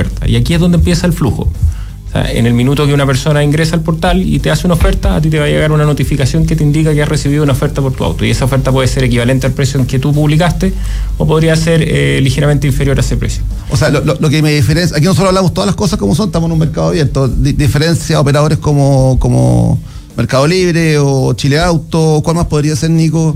oferta. Y aquí es donde empieza el flujo. En el minuto que una persona ingresa al portal y te hace una oferta, a ti te va a llegar una notificación que te indica que has recibido una oferta por tu auto, y esa oferta puede ser equivalente al precio en que tú publicaste o podría ser ligeramente inferior a ese precio. O sea, lo que me diferencia, aquí nosotros hablamos todas las cosas como son, estamos en un mercado abierto, diferencia a operadores como Mercado Libre o Chile Auto. ¿Cuál más podría ser, Nico?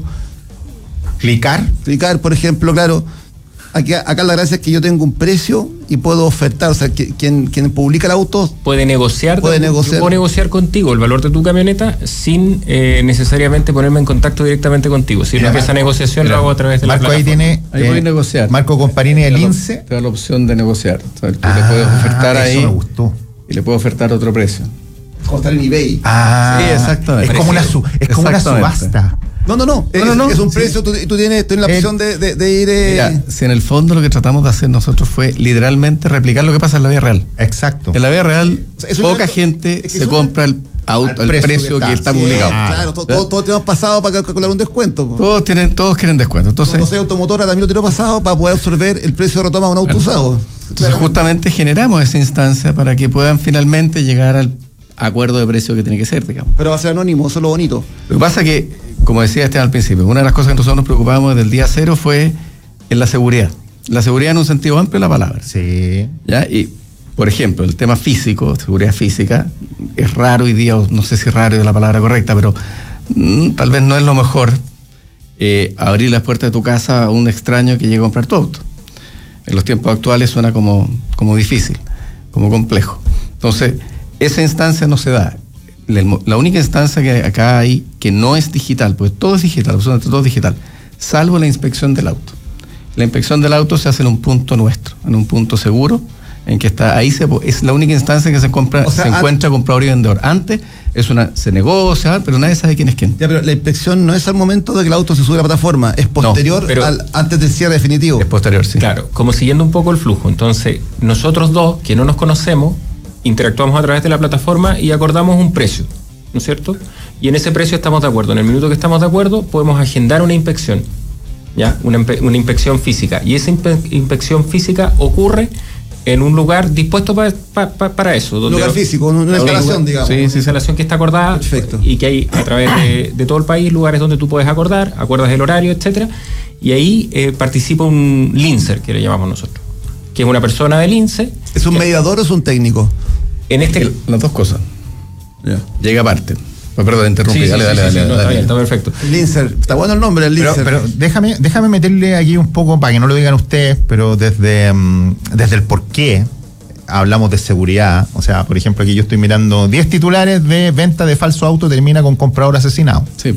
Clicar, por ejemplo, claro. Acá la gracia es que yo tengo un precio y puedo ofertar, o sea, quien publica el auto puede negociar. Yo puedo negociar contigo el valor de tu camioneta sin necesariamente ponerme en contacto directamente contigo. Si no, esa negociación la hago a través de Marco, la plataforma. Ahí voy a negociar. Marco Comparini del INSE te da la opción de negociar. O sea, tú le puedes ofertar eso ahí me gustó. y le puedes ofertar otro precio. como estar en eBay. Sí, exactamente. Es como una subasta. No. Es un precio, tú tienes la opción de ir... Mira, si en el fondo lo que tratamos de hacer nosotros fue literalmente replicar lo que pasa en la vida real. Exacto. En la vida real, poca gente se compra el auto al precio que está publicado. Claro, todos tenemos pasado para calcular un descuento. Todos quieren descuento. Entonces, Automotora también lo tiró pasado para poder absorber el precio de retoma de un auto usado. Entonces justamente generamos esa instancia para que puedan finalmente llegar al acuerdo de precio que tiene que ser, digamos. Pero va a ser anónimo, eso es lo bonito. Lo que pasa es que, como decía Esteban al principio, una de las cosas que nosotros nos preocupábamos desde el día cero fue en la seguridad. La seguridad en un sentido amplio de la palabra. Sí. ¿Ya? Y, por ejemplo, el tema físico, seguridad física, es raro hoy día, no sé si raro es la palabra correcta, pero tal vez no es lo mejor abrir las puertas de tu casa a un extraño que llegue a comprar tu auto. En los tiempos actuales suena como difícil, como complejo. Entonces, esa instancia no se da. La única instancia que acá hay que no es digital, pues todo es digital, absolutamente todo es digital, salvo la inspección del auto. La inspección del auto se hace en un punto nuestro, en un punto seguro, en que está ahí es la única instancia que se encuentra comprador y vendedor. Antes se negocia, pero nadie sabe quién es quién. Ya, pero la inspección no es al momento de que el auto se sube a la plataforma, es posterior, antes del cierre definitivo. Es posterior, sí. Claro, como siguiendo un poco el flujo. Entonces, nosotros dos, que no nos conocemos, interactuamos a través de la plataforma y acordamos un precio, ¿no es cierto? Y en ese precio estamos de acuerdo. En el minuto que estamos de acuerdo, podemos agendar una inspección, ¿ya? Una inspección física. Y esa inspección física ocurre en un lugar dispuesto para eso. Un lugar físico, una instalación, digamos. Sí, una instalación que está acordada. Perfecto. Y que hay a través de todo el país lugares donde tú puedes acuerdas el horario, etcétera. Y ahí participa un lincer, que le llamamos nosotros, que es una persona del INSE. ¿Es un mediador o es un técnico? Las dos cosas. Yeah. Llega aparte. Perdón, interrumpí. Sí, dale. Está bien, está perfecto. Lincer, está bueno el nombre, el Lincer. Pero déjame meterle aquí un poco, para que no lo digan ustedes, pero desde el por qué hablamos de seguridad. O sea, por ejemplo, aquí yo estoy mirando 10 titulares de venta de falso auto, termina con comprador asesinado. Sí.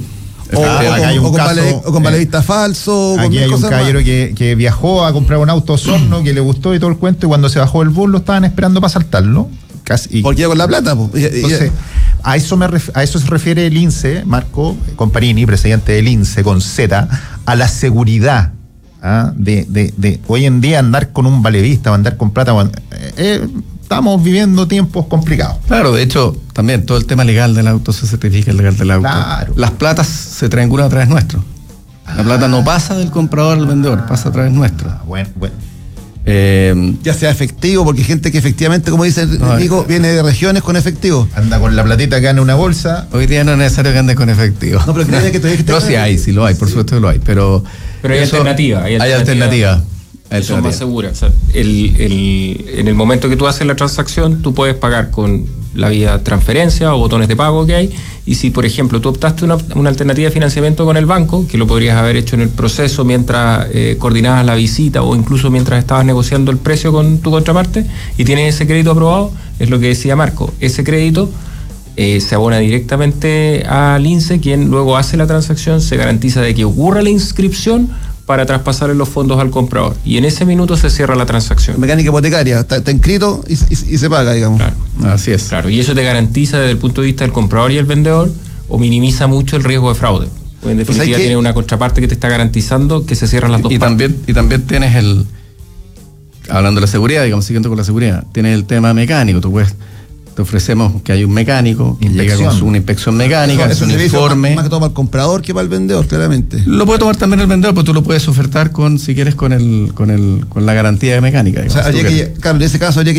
O con valedista falso. Aquí hay un caballero que viajó a comprar un auto Osorno que le gustó y todo el cuento, y cuando se bajó el bus lo estaban esperando para asaltarlo. Porque iba con la plata. Entonces, a eso se refiere el INSE, Marco Comparini, presidente del INSE con Z, a la seguridad de hoy en día andar con un valedista o andar con plata. Estamos viviendo tiempos complicados. Claro, de hecho, también todo el tema legal del auto se certifica, el legal del auto. Claro. Las platas se triangulan a través nuestro. La plata no pasa del comprador al vendedor, pasa a través nuestro. Bueno. Ya sea efectivo, porque hay gente que efectivamente, como dice Nico, viene de regiones con efectivo. Anda con la platita que anda en una bolsa. Hoy día no es necesario que ande con efectivo. No, pero no, sí lo hay, por supuesto que lo hay, pero hay alternativa. Hay alternativa. Son más seguras. O sea, en el momento que tú haces la transacción, tú puedes pagar con la vía transferencia o botones de pago que hay. Y si, por ejemplo, tú optaste una alternativa de financiamiento con el banco, que lo podrías haber hecho en el proceso mientras coordinabas la visita o incluso mientras estabas negociando el precio con tu contraparte y tienes ese crédito aprobado, es lo que decía Marco. Ese crédito se abona directamente al INSE, quien luego hace la transacción, se garantiza de que ocurra la inscripción para traspasarle los fondos al comprador. Y en ese minuto se cierra la transacción. Mecánica hipotecaria, está inscrito y se paga, digamos. Claro. Así es. Claro, y eso te garantiza desde el punto de vista del comprador y el vendedor, o minimiza mucho el riesgo de fraude. En definitiva, tiene una contraparte que te está garantizando que se cierran las dos partes. Y también tienes hablando de la seguridad, digamos, siguiendo con la seguridad, tienes el tema mecánico. Te ofrecemos que hay un mecánico que llega con una inspección mecánica, es un informe. Más que todo para el comprador que para el vendedor, claramente. Lo puede tomar también el vendedor, pero tú lo puedes ofertar si quieres con la garantía de mecánica. Digamos, o sea, claro, en ese caso habría que